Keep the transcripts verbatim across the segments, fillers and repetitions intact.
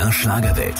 R Schlagerwelt.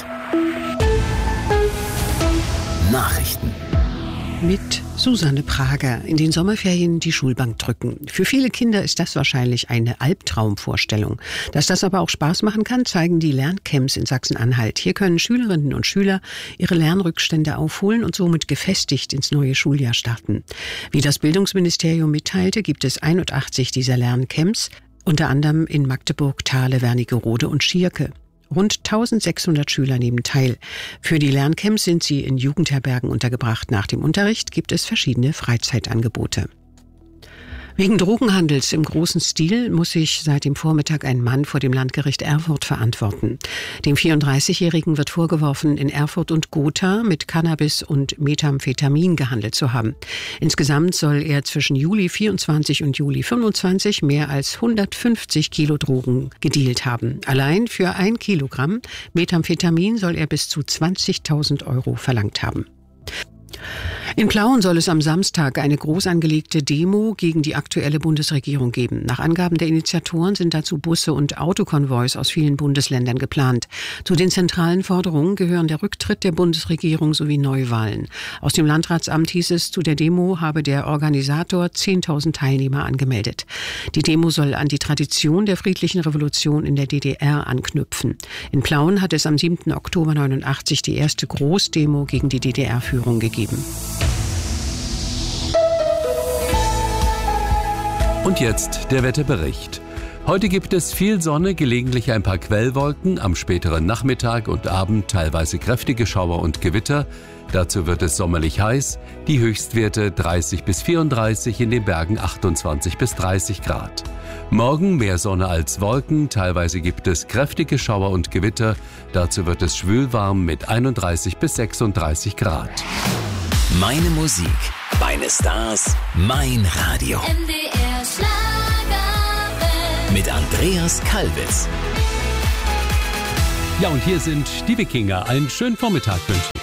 Nachrichten. Mit Susanne Prager. In den Sommerferien die Schulbank drücken. Für viele Kinder ist das wahrscheinlich eine Albtraumvorstellung. Dass das aber auch Spaß machen kann, zeigen die Lerncamps in Sachsen-Anhalt. Hier können Schülerinnen und Schüler ihre Lernrückstände aufholen und somit gefestigt ins neue Schuljahr starten. Wie das Bildungsministerium mitteilte, gibt es einundachtzig dieser Lerncamps, unter anderem in Magdeburg, Thale, Wernigerode und Schierke. Rund eintausendsechshundert Schüler nehmen teil. Für die Lerncamps sind sie in Jugendherbergen untergebracht. Nach dem Unterricht gibt es verschiedene Freizeitangebote. Wegen Drogenhandels im großen Stil muss sich seit dem Vormittag ein Mann vor dem Landgericht Erfurt verantworten. Dem vierunddreißigjährigen wird vorgeworfen, in Erfurt und Gotha mit Cannabis und Methamphetamin gehandelt zu haben. Insgesamt soll er zwischen Juli vierundzwanzig und Juli fünfundzwanzig mehr als hundertfünfzig Kilo Drogen gedealt haben. Allein für ein Kilogramm Methamphetamin soll er bis zu zwanzigtausend Euro verlangt haben. In Plauen soll es am Samstag eine groß angelegte Demo gegen die aktuelle Bundesregierung geben. Nach Angaben der Initiatoren sind dazu Busse und Autokonvois aus vielen Bundesländern geplant. Zu den zentralen Forderungen gehören der Rücktritt der Bundesregierung sowie Neuwahlen. Aus dem Landratsamt hieß es, zu der Demo habe der Organisator zehntausend Teilnehmer angemeldet. Die Demo soll an die Tradition der friedlichen Revolution in der D D R anknüpfen. In Plauen hat es am siebten Oktober neunundachtzig die erste Großdemo gegen die D D R-Führung gegeben. Und jetzt der Wetterbericht. Heute gibt es viel Sonne, gelegentlich ein paar Quellwolken, am späteren Nachmittag und Abend teilweise kräftige Schauer und Gewitter. Dazu wird es sommerlich heiß, die Höchstwerte dreißig bis vierunddreißig, in den Bergen achtundzwanzig bis dreißig Grad. Morgen mehr Sonne als Wolken, teilweise gibt es kräftige Schauer und Gewitter. Dazu wird es schwülwarm mit einunddreißig bis sechsunddreißig Grad. Meine Musik, meine Stars, mein Radio. M D R Schlagerwelt. Mit Andreas Kalbitz. Ja, und hier sind die Wikinger. Einen schönen Vormittag wünschen.